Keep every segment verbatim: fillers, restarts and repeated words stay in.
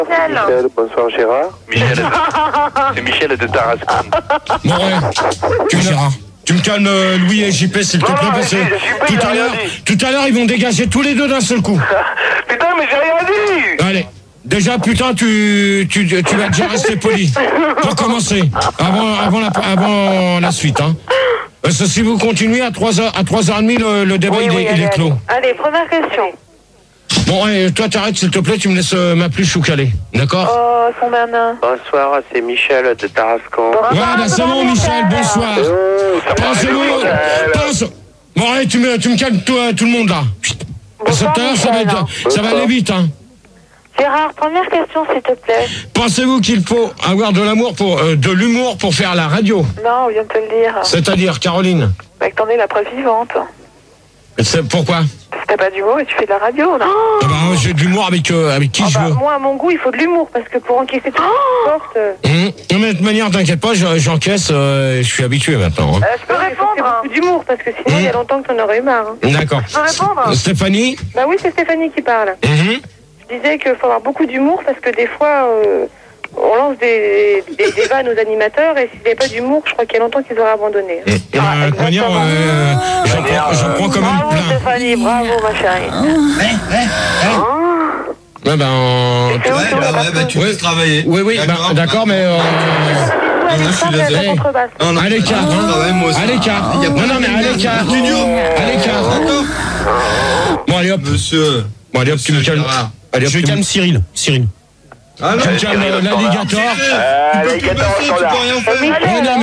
Michel. Michel, bonsoir Gérard. Michel de... C'est Michel de Tarascon. Bon, ouais. Tu me, Gérard. Tu me calmes, euh, Louis et J P, s'il te plaît, parce que tout à l'heure, tout à l'heure, ils vont dégager tous les deux d'un seul coup. Putain, mais j'ai rien dit. Allez. Déjà, putain, tu, tu, tu vas déjà rester poli. Pour commencer. Avant, avant, la, avant la suite, hein. Parce que si vous continuez à trois heures, à trois heures trente, le, le débat, Oui, il, oui, est, allez, il est clos. Allez. allez, première question. Bon, et toi, t'arrêtes, s'il te plaît, tu me laisses euh, ma pluche ou calé. D'accord? Oh, son Bernard. Bonsoir, c'est Michel de Tarascon. Ouais, bah c'est bon, Michel, bonsoir. Pensez-vous, pense. Bon, allez, tu me, tu me calmes tout, tout le monde, là. Parce que tout à l'heure, ça va être, ça va aller vite, hein. Gérard, première question, s'il te plaît. Pensez-vous qu'il faut avoir de l'amour pour, euh, de l'humour pour faire la radio? Non, on vient de te le dire. C'est-à-dire, Caroline? Bah, que t'en es la preuve vivante. C'est, pourquoi? Parce que t'as pas d'humour et tu fais de la radio, là. Oh ah bah, j'ai de l'humour avec, euh, avec qui oh je bah, veux. moi, à mon goût, il faut de l'humour, parce que pour encaisser tout ce qui porte... Euh... Mmh. Non, mais de toute manière, t'inquiète pas, j'encaisse, euh, je suis habitué maintenant. Hein. Euh, je peux répondre. Il faut beaucoup d'humour, parce que sinon, il mmh. y a longtemps que t'en aurais eu marre. Hein. D'accord. Je peux répondre. Stéphanie? Bah oui, c'est Stéphanie qui parle. Mmh. Je disais qu'il faut avoir beaucoup d'humour, parce que des fois... Euh... On lance des, des, des vannes aux animateurs et s'il n'y avait pas d'humour, je crois qu'il y a longtemps qu'ils auraient abandonné. Mmh. Ah, de toute manière, euh, j'en prends, j'en prends quand même bravo, plein. Stéphanie, bravo ma chérie. Ouais, ouais, ouais. Oh. Ouais, ben... Euh... Ouais, bah, ouais, bah tu ouais. laisses travailler. Oui, oui, d'accord, bah, d'accord mais... Euh... Non, non, je suis désolé. Non, non, à l'écart, hein. À l'écart. Non, non, mais à l'écart. À l'écart. D'accord. Bon, allez hop. Monsieur. Bon, allez hop, tu me calmes. Allez hop, je calme Cyril. Cyril. Ah non, tu calmes l'alligator. Tu peux plus passer, tu peux rien faire. Non,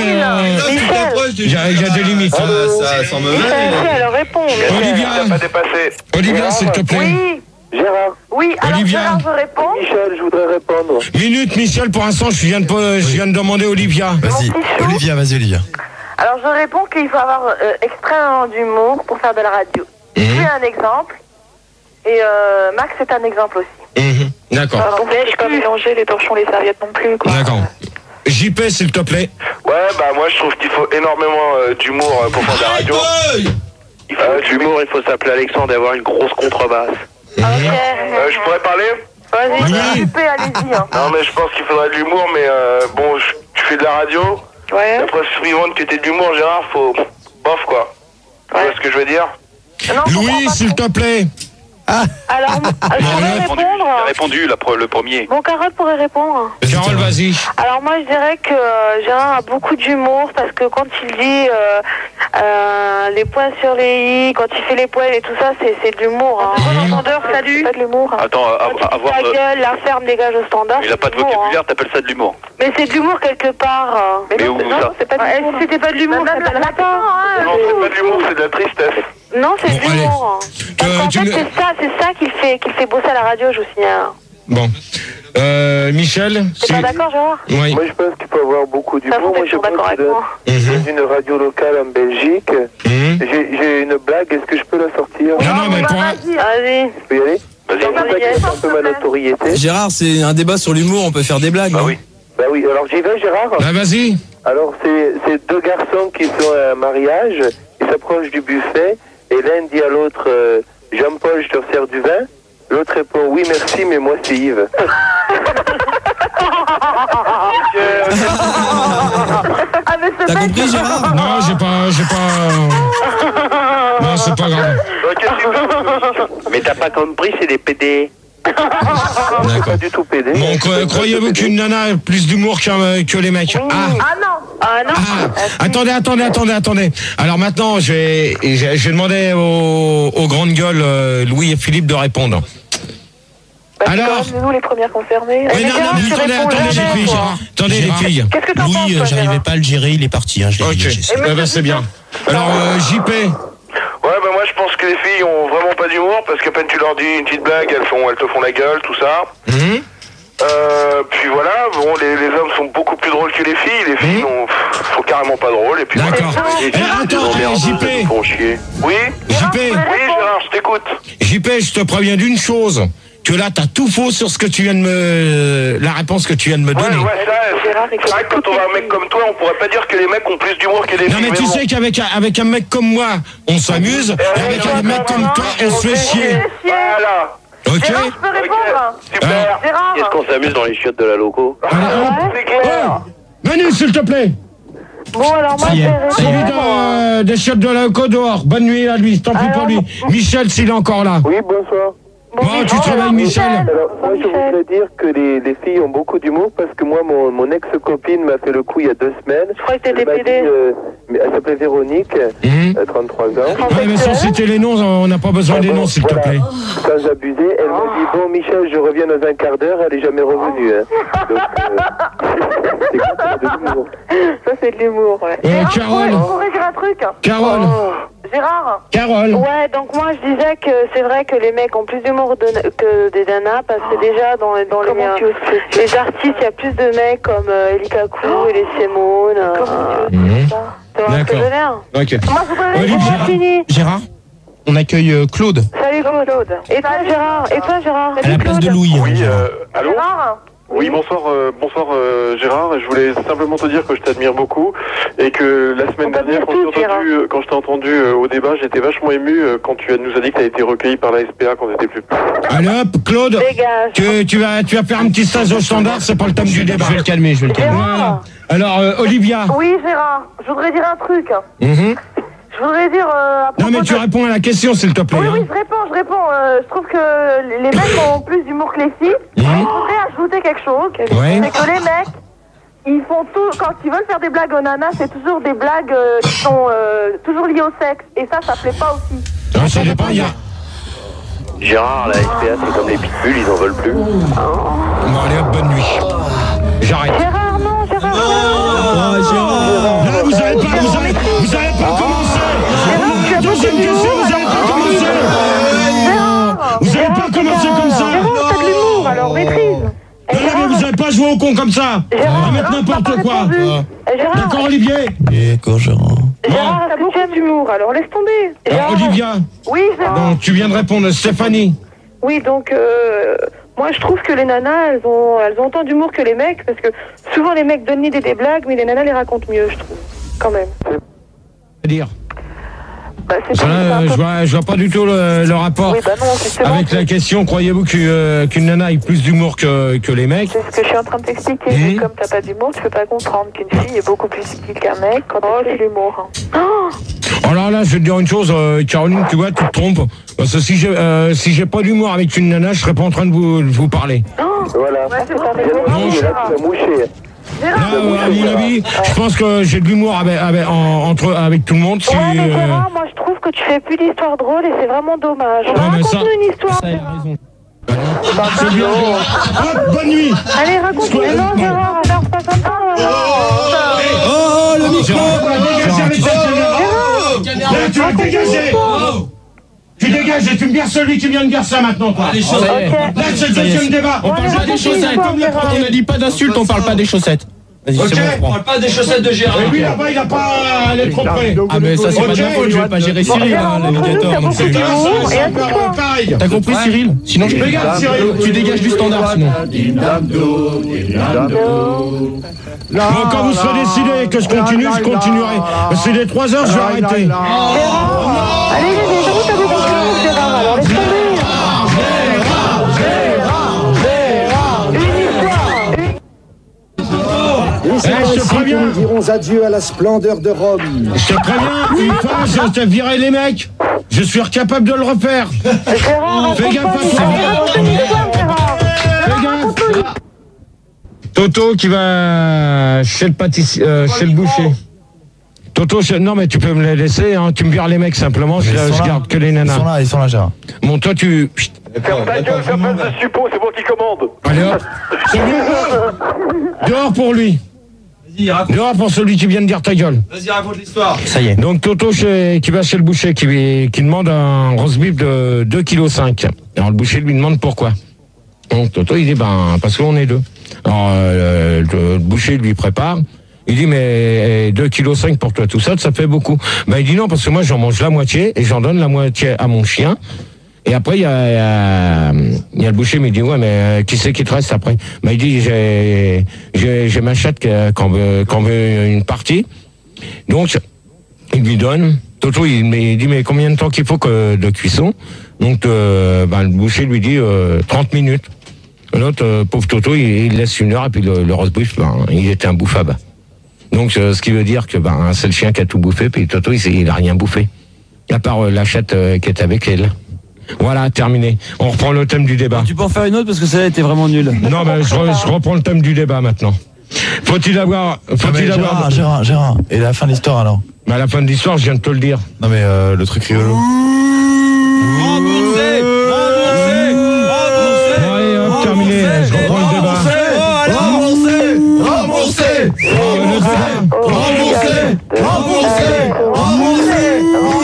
mais il y a des limites. Ça s'en me va. Elle répond. Olivia. Olivia, s'il te plaît. Oui. Gérard. Oui, alors Olivia. Gérard, je réponds. Michel, je voudrais répondre. Minute, Michel, pour l'instant, je viens de, je viens de demander Olivia. Vas-y, Olivia, vas-y, Olivia. Alors, je réponds qu'il faut avoir euh, extrêmement d'humour pour faire de la radio. Je suis un exemple. Et euh, Max, c'est un exemple aussi. Mmh. D'accord. Alors, donc, je peux pas mélanger les torchons, les serviettes non plus. Quoi. D'accord. J P, s'il te plaît. Ouais, bah moi je trouve qu'il faut énormément euh, d'humour euh, pour faire de la radio. Il faut euh, d'humour, il faut s'appeler Alexandre et avoir une grosse contrebasse. Mmh. Ok. Euh, je pourrais parler? Vas-y, oui. J P, allez-y. Hein. Non, mais je pense qu'il faudrait de l'humour, mais euh, bon, je, tu fais de la radio. Ouais. Après, suivante que t'aies de l'humour, Gérard, faut. Bof, quoi. Tu Ouais. vois ce que je veux dire? Non, Louis, s'il te plaît. Ah. Alors, je pourrais répondre. J'ai répondu, la pre- le premier. Bon, Carole pourrait répondre. Carole, vas-y. Alors moi, je dirais que euh, Gérard a beaucoup d'humour parce que quand il dit euh, euh, les points sur les i, quand il fait les poils et tout ça, c'est, c'est de l'humour. Hein. Mmh. Entendeur, salut. C'est pas de l'humour. Hein. Attends, quand il avoir. dit la gueule, la ferme, dégage au standard. Il a pas de vocabulaire, hein. T'appelles ça de l'humour. Mais c'est de l'humour quelque part. Mais, mais non, où c'est, non, ça c'est pas de l'humour. Si c'était pas de l'humour, ça s'appelle pas. Hein, non, c'est pas de l'humour, c'est de la tristesse. Non, c'est bon, de l'humour. Parce qu'en fait, c'est ça, c'est ça qu'il fait, qu'il fait bosser à la radio, je vous signale. Bon. Euh, Michel. T'es si... pas d'accord, Gérard? Oui. Moi, je pense qu'il faut avoir beaucoup d'humour. Moi, je pense d'accord que dans mmh. une radio locale en Belgique, mmh. j'ai, j'ai une blague. Est-ce que je peux la sortir? Non, non, mais pour... Vas-y. Vas-y. Je peux y aller? Vas-y. C'est un peu ma notoriété. Gérard, c'est un débat sur l'humour, on peut faire des blagues. Bah hein. oui. Bah oui, alors j'y vais, Gérard? Bah vas-y. Alors, c'est, c'est deux garçons qui sont à un mariage, ils s'approchent du buffet, et l'un dit à l'autre, euh, Jean-Paul, je te resserre du vin. L'autre répond, oui, merci, mais moi, c'est Yves. Ah, mais T'as compris, Gérard? Non, j'ai pas... J'ai pas... Non, c'est pas grave. Mais t'as pas compris, c'est des P D. D'accord. Pas du tout pédé. Bon, cro- croyez-vous qu'une nana a plus d'humour que, que les mecs? Ah, ah non. Ah non. Ah, attendez, attendez, attendez, attendez. Alors maintenant, je vais, je vais demander aux, aux grandes gueules euh, Louis et Philippe de répondre. Bah, alors nous les premières concernées. Mais non, non, mais attendez, attendez les filles, Gérard. Attendez les filles. Qu'est-ce que t'en Louis, penses, toi, j'arrivais Gérard pas à le gérer, il est parti. Hein, je l'ai Ok, dégagé. eh ben, c'est bien. Alors, euh, J P. Ouais, bah moi je pense que les filles ont vraiment pas d'humour parce qu'à peine tu leur dis une petite blague, elles, font, elles te font la gueule, tout ça. Mmh. Euh, puis voilà, bon, les, les hommes sont beaucoup plus drôles que les filles, les filles mmh. sont, sont carrément pas drôles. Et puis d'accord. Voilà, et attends, J P. Oui J P. Oui, Gérard, je t'écoute. J P, je te préviens d'une chose. Que là, t'as tout faux sur ce que tu viens de me... La réponse que tu viens de me donner. Ouais, ouais, ça, c'est vrai que quand on va un mec comme toi, on pourrait pas dire que les mecs ont plus d'humour que les filles. Non, mais tu bon. sais qu'avec avec un mec comme moi, on s'amuse, et avec un mec comme toi, on se fait chier. Voilà. Ok. Gérard, je peux répondre? Super. Gérard. Est-ce qu'on s'amuse dans les chiottes de la loco? Allez, hop. Ouais. Oh, Manu, s'il te plaît. Bon, alors moi, Ça y je est, vais ça y est. Celui répondre. de, des chiottes de la loco dehors. Bonne nuit à lui, tant pis pour lui. Michel, s'il est encore là. Oui, bonsoir. Bon, Bon, tu oh, travailles, alors, Michel. Alors, moi, je Michel. voudrais dire que les, les filles ont beaucoup d'humour parce que moi, mon, mon ex-copine m'a fait le coup il y a deux semaines. Je crois que t'étais Elle m'a dit, pédé. euh, mais elle s'appelait Véronique, Mhm. euh, trente-trois ans. Ouais, mais sans citer les noms, on n'a pas besoin Ah des bon, noms, s'il te voilà. plaît. Sans abuser, elle m'a dit bon Michel, je reviens dans un quart d'heure, elle est jamais revenue. Hein. Donc, euh, c'est quoi, c'est de l'humour. Ça, c'est de l'humour, ouais. Euh, Gérard, Carole. je pourrais dire un truc. Carole. Gérard. Carole. Ouais, donc moi je disais que c'est vrai que les mecs ont plus d'humour de- que des nanas parce que déjà dans, dans les, euh, les artistes il y a plus de mecs comme euh, Eli Kakou et les Simone. Euh, Mhm. ça. Tu vois ce que je veux dire? Ok. Moi je voudrais Olivier. répondre à Fini. Gérard, on accueille euh, Claude Salut Claude. Et toi Gérard? Et toi Gérard? à la place de Louis. Oui, euh, allô? Gérard? Oui, bonsoir, euh, bonsoir euh, Gérard. Je voulais simplement te dire que je t'admire beaucoup et que la semaine On t'admire dernière, quand je tous, t'ai entendu, euh, quand je t'ai entendu euh, au débat, j'étais vachement ému euh, quand tu as- nous as dit que tu as été recueilli par la S P A quand tu étais plus petit. Allez hop, Claude. Dégage. Tu, tu, vas, tu vas faire un petit stage au standard, c'est pas le thème du débat. Je vais le calmer, je vais le calmer. Voilà. Gérard? Alors, euh, Olivia. Oui Gérard, je voudrais dire un truc. Mhm. Je voudrais dire euh, à Non, propos mais tu de- réponds à la question, s'il te plaît. Oui, oui, hein. je réponds, je réponds. Euh, je trouve que les mecs ont plus d'humour que les filles. Mhm. Je voudrais ajouter quelque chose. Ouais. C'est que les mecs, ils font tout, quand ils veulent faire des blagues aux nanas, c'est toujours des blagues euh, qui sont euh, toujours liées au sexe. Et ça, ça plaît pas aussi. Ah, ça dépend, il y a... Gérard, la S P A, c'est comme les pitbulls, ils en veulent plus. Bon, allez hop, bonne nuit. J'arrête. Gérard, non, Gérard, non. Ah, Gérard. Là, vous avez pas, vous avez, vous avez pas commencé. tu as Deuxième beaucoup question, d'humour, vous avez pas commencé. Gérard, Vous avez Gérard, pas commencé t'as- comme ça. Gérard, t'as de l'humour, alors maîtrise. Et Non, mais vous avez pas joué au con comme ça. Gérard, À mettre Gérard, t'as n'importe pas quoi. répondu. Ah. Et Gérard, D'accord, Olivier. D'accord, Gérard. Gérard, t'as beaucoup d'humour, alors laisse tomber. Alors, Gérard. Olivia. Oui, Gérard. Donc, tu viens de répondre, Stéphanie. Oui, donc euh, moi je trouve que les nanas, elles ont, elles ont autant d'humour que les mecs, parce que souvent les mecs donnent des, des blagues, mais les nanas les racontent mieux, je trouve, quand même. C'est-à-dire. Bah, c'est Ça, pas- c'est là, un peu- je vois, je vois pas du tout le, le rapport Oui, bah non, justement, avec la question. Croyez-vous que, euh, qu'une nana ait plus d'humour que, que les mecs? c'est ce que je suis en train de t'expliquer. Mhm. Mais comme t'as pas d'humour, tu peux pas comprendre qu'une fille est beaucoup plus subtile qu'un mec quand elle fait l'humour. Oh, Alors là, je vais te dire une chose, euh, Caroline, tu vois, tu te trompes. Parce que si j'ai euh, si j'ai pas d'humour avec une nana, je serais pas en train de vous, de vous parler. Voilà. ouais, c'est pas Bien vrai. entendu, là, tu vas moucher. Là, euh, à mon avis, je pense que j'ai de l'humour avec, avec, en- entre, avec tout le monde. Si, Ouais, mais euh, Gérard, moi je trouve que tu fais plus d'histoires drôles et c'est vraiment dommage. Ouais, mais ça- Raconte-nous une histoire. Ça, il a Gérard. raison. c'est bien. Hop, bonne nuit. Allez, raconte-nous. Mais non, Gérard, alors c'est pas comme ça. Oh, le micro. Dégagez avec cette caméra. Là, tu vas dégager. Tu dégages et tu me gardes celui qui vient de dire ça maintenant, toi. Les chaussettes. Ok. Là, c'est le deuxième débat. On parle pas des chaussettes. On ne dit pas d'insultes, on parle pas des chaussettes. Vas-y, Ok. c'est bon, je prends. Pas des chaussettes de Gérard. Et lui, là-bas, il a pas à aller trop près. Ah, mais ça, c'est pas de ma Ok. faute, je vais pas gérer Cyril, hein, l'alligator. donc c'est- C'est un- c'est Et un assis-toi. peu pareil. T'as compris, Cyril? Sinon, je Regarde, Cyril. Tu dégages du standard, sinon. Bon, quand vous serez décidé que je continue, je continuerai. C'est les trois heures, je vais arrêter. Allez, allez, allez, j'avoue, t'as des bons coups, Gérard, alors laisse tomber. Eh, je te préviens. Nous dirons adieu à la splendeur de Rome. Je te préviens, une fois, je te virerai les mecs. Je suis incapable de le refaire. Gérard, Fais gaffe à toi. raconte une histoire, Gérard. Fais gaffe. Toto qui va chez le pâtissier, euh, chez le boucher. Toto, je- non mais tu peux me les laisser, hein. Tu me vires les mecs simplement, je, je garde que les Ils sont nanas. là, ils sont là, Gérard. Bon, toi tu... Chut. Ferme ta gueule, ça passe de suppos, c'est moi qui commande. Allez hop. C'est bon. Dehors pour lui. Vas-y, raconte, Dehors pour celui qui vient de dire ta gueule. vas-y, raconte l'histoire. Ça y est. Donc Toto chez- qui va chez le boucher, qui, lui- qui demande un roast beef de deux virgule cinq kilos. Alors le boucher lui demande pourquoi. Donc Toto il dit ben parce qu'on est deux. Alors euh, le, le boucher lui prépare. Il dit mais deux virgule cinq kilos pour toi tout seul ça fait beaucoup. Ben il dit non parce que moi j'en mange la moitié et j'en donne la moitié à mon chien. Et après il y a, il y a, il y a le boucher mais il dit ouais mais euh, qui c'est qui te reste après. Ben il dit j'ai j'ai j'ai ma chatte qui en veut qu'on veut une partie. Donc il lui donne. Toto, il, mais il dit, mais combien de temps qu'il faut que, de cuisson? Donc, euh, ben, le boucher lui dit euh, trente minutes. L'autre, euh, pauvre Toto, il, il laisse une heure et puis le, le roast beef, ben, il était imbouffable. Donc, euh, ce qui veut dire que ben, c'est le chien qui a tout bouffé, puis Toto, il, il a rien bouffé. À part euh, la chatte euh, qui est avec elle. Voilà, terminé. On reprend le thème du débat. Tu peux en faire une autre parce que ça a été vraiment nul. Non, mais je, re, je reprends le thème du débat maintenant. Faut-il avoir... Faut-il ah avoir... Gérard, Gérard, Gérard. Et la fin de l'histoire alors? Bah, à la fin de l'histoire, je viens de te le dire. Non mais euh, le truc rigolo. Remboursé, remboursé, remboursé. Allez, hop, terminé. Je reprends le débat. Remboursé, remboursé, remboursé, remboursé, remboursé,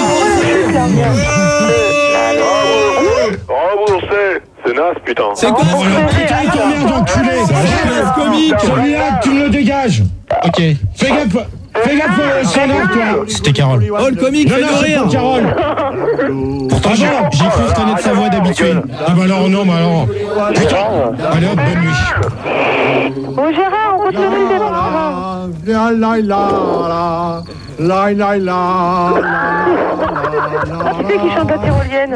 Remboursé. C'est naze, putain. C'est quoi Oh, le putain, il t'emmerde, enculé. C'est comique. Celui-là, tu me le dégages. Ok. Fais gaffe. Fais gaffe, euh, Sandra, toi. C'était Carole. Oh, le comique, Non, fait non, de c'est rire. pas Carole. Pourtant, j'ai j'ai cru reconnaître sa voix d'habitude. Ah bah alors, non, bah alors. Putain. Allez hop, bonne nuit. Bon, Gérard, on continue le débat. La la la la la la Ah, tu sais qui chante la tyrolienne?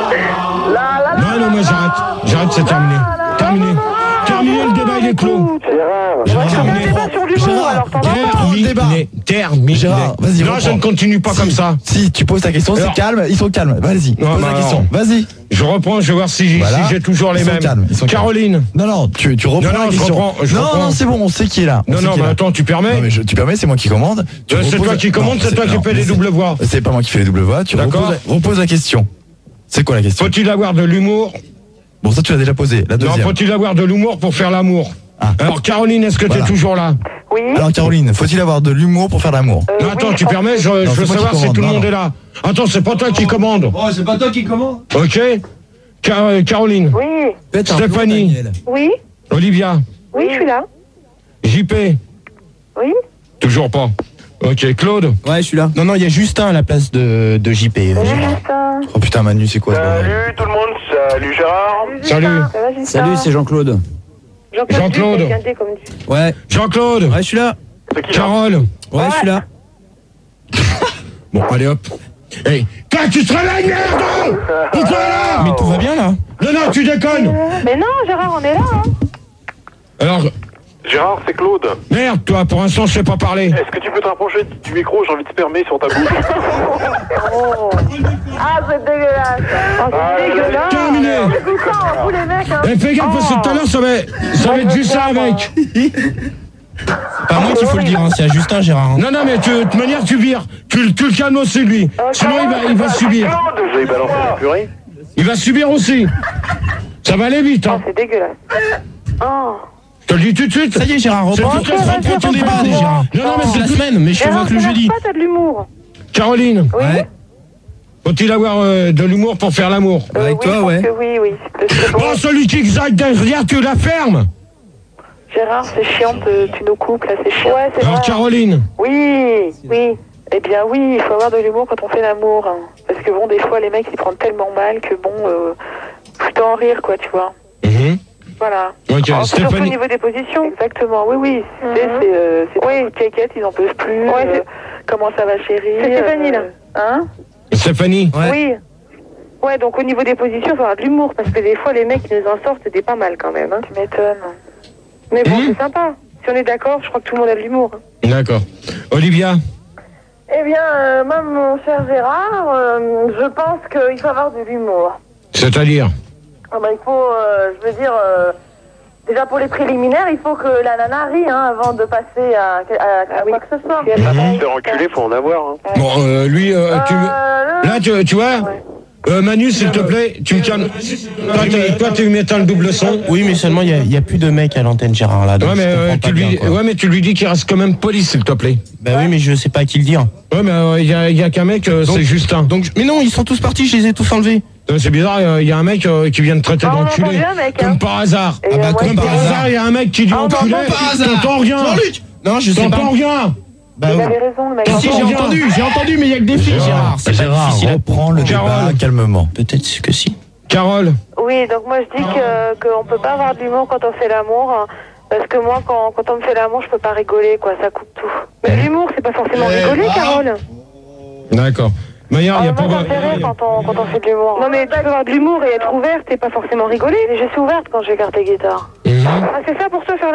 Non, non, moi j'arrête. J'arrête, c'est terminé. Terminé. Terminé, le débat, il est clos. Gérard. C'est un débat sur l'humour, alors t'en vas pas. Terminé. Terminé. Gérard, vas-y, Non, je reprends. ne continue pas comme ça. Si tu poses ta question, c'est Alors- calme, ils sont calmes. Vas-y, Non, pose bah la alors. question. Vas-y. Je reprends, je vais voir si j'ai Voilà. si j'ai toujours les Ils sont mêmes. calmes, ils sont calmes. Caroline. Non, non, tu, tu reprends Non, non, la je question. reprends, je non, reprends. non, c'est bon, on sait qui est là. On Non, sait non, qui est mais là. attends, tu permets Non, mais je- tu permets, c'est moi qui commande. Tu Euh, c'est reposes toi la- qui commande, Non, c'est toi qui non, fais les mais doubles c'est- voix. C'est pas moi qui fais les doubles voix. Tu D'accord. reposes, reposes la question. C'est quoi la question? Faut-il avoir de l'humour? Bon, ça, tu l'as déjà posé. La Non, deuxième. faut-il avoir de l'humour pour faire l'amour? Ah. Alors, Caroline, est-ce que Voilà. t'es toujours là? Oui. Alors, Caroline, faut-il avoir de l'humour pour faire l'amour? Euh, Non, oui, attends, tu je permets, je, je Non, veux c'est moi qui savoir si commande, tout le non, monde non. est là. Attends, c'est pas toi qui commande. Oh, c'est pas toi qui commande. Ok? Car- euh, Caroline, Oui. Pète un Stéphanie. plomb, Daniel. Oui. Olivia, Oui, je suis là. J P, Oui. toujours pas. Ok, Claude. Ouais, je suis là. Non, non, il y a Justin à la place de, de J P. Salut, Gérard. Justin. Oh putain, Manu, c'est quoi ce bordel? Salut tout le monde, salut Gérard. Salut. Ça va, Justin? Salut, c'est Jean-Claude. Jean-Claude. Jean-Claude. Duc, quelqu'un comme tu- Ouais. Jean-Claude. Ouais, je suis là. C'est qui là Carole. Ouais, je suis là. Bon, allez hop. Hey, toi, tu te réveilles, merde! Pourquoi là? Mais tout va bien là? Non, non, tu déconnes! Mais non, Gérard, on est là. Hein. Alors, Gérard, c'est Claude. merde, toi, pour l'instant, je sais pas parler. Est-ce que tu peux te rapprocher du micro? J'ai envie de spermer sur ta bouche. Oh. Ah, c'est dégueulasse. Oh, c'est Ah, dégueulasse. terminé. C'est tout ça, vous les mecs. Hein. Eh, fais gaffe, parce que tout à l'heure, ça va, ça va être juste ça avec. Pas à moi qu'il faut le dire, hein, c'est à Justin, Gérard. hein. Non, non, mais tu, de toute manière, tu vires. Tu, tu le calmes aussi, lui. Sinon, il va, il va subir. Vous avez balancé la purée? Il va subir aussi. Ça va aller vite, Oh, hein. c'est dégueulasse. Oh. Je te le dis tout de suite. Ça y est, Gérard, reprends, C'est tout à fait, reprends ton c'est débat, tout à fait. Gérard. Non, non, mais c'est la c'est- semaine, mais je te vois Gérard, que le ça jeudi. marche pas, t'as de l'humour. Caroline, Oui. Ouais. faut-il avoir euh, de l'humour pour faire l'amour? Euh, Avec oui, toi, je pense ouais. que oui, oui. C'est- c'est bon. Oh, celui qui exalte derrière, tu la fermes. Gérard, c'est chiant, te- tu nous coupes, là, c'est chiant. Ouais, c'est Alors, vrai. Caroline, Oui, oui. Eh bien, oui, il faut avoir de l'humour quand on fait l'amour. hein. Parce que bon, des fois, les mecs, ils prennent tellement mal que bon, euh, plutôt en rire, quoi, tu vois. Mhm. Voilà. Ok, Oh, c'est surtout au Stéphanie. niveau des positions. Exactement, oui, oui. C'est, c'est, euh, c'est oui. Caquette, ils en peuvent plus. Ouais, euh, comment ça va, chérie? C'est Stéphanie, là. Hein? Stéphanie. Ouais. Oui. Ouais, donc au niveau des positions, il faut avoir de l'humour. Parce que des fois, les mecs, ils nous en sortent, c'était pas mal quand même. Hein. Tu m'étonnes. Mais bon, Mhm. c'est sympa. Si on est d'accord, je crois que tout le monde a de l'humour. hein. D'accord. Olivia, Eh bien, euh, moi, mon cher Gérard, euh, je pense qu'il faut avoir de l'humour. c'est-à-dire? Ah bah, il faut, euh, je veux dire, euh, déjà pour les préliminaires, il faut que la nana rie hein, avant de passer à, à, à quoi que ce soit. Mhm. Faire enculer, faut en avoir. Hein. Bon, euh, lui, euh, tu, Euh, là, tu, tu vois, euh, Manu, s'il te plaît, tu me calmes. Toi, tu- Toi, tu m'éteins le double son. Oui, mais seulement il n'y a, a plus de mecs à l'antenne, Gérard, là. donc Ouais, mais, je euh, comprends pas tu lui, bien, quoi. ouais, mais tu lui dis qu'il reste quand même poli, s'il te plaît. Bah oui, mais je sais pas à qui le dire. Ouais, mais il y a, y a qu'un mec, euh, Donc- c'est Justin. Donc, mais non, ils sont tous partis, je les ai tous enlevés. Euh, C'est bizarre, il y a un mec euh, qui vient de traiter Ah, on a d'enculé. entendu un mec, hein. Comme par hasard. Et, Ah bah, euh, moi, comme Comme je- par hasard, il y a un mec qui dit Ah, on enculé. entend par hasard. T'entends rien. Jean-Luc Non, je sais pas. T'entends rien. Bah Il oui. avait raison, le mec. Si, j'ai Entends entendu, j'ai entendu, mais il y a que des filles, Gérard. C'est pas Gérard, difficile à- reprends le débat Carole. calmement. Peut-être que si. Carole. Oui, donc moi je dis que qu'on peut pas avoir de l'humour quand on fait l'amour, hein, parce que moi quand, quand on me fait l'amour je peux pas rigoler quoi, ça coupe tout. Mais l'humour c'est pas forcément rigoler, Carole. D'accord. D'ailleurs, il y a moi, pas. ça me fait rire quand on, quand on fait de l'humour. Non, mais tu peux avoir de l'humour et être ouverte et pas forcément rigoler. Je suis ouverte quand j'écarte les guitares. Mhm. Ah, c'est ça pour toi faire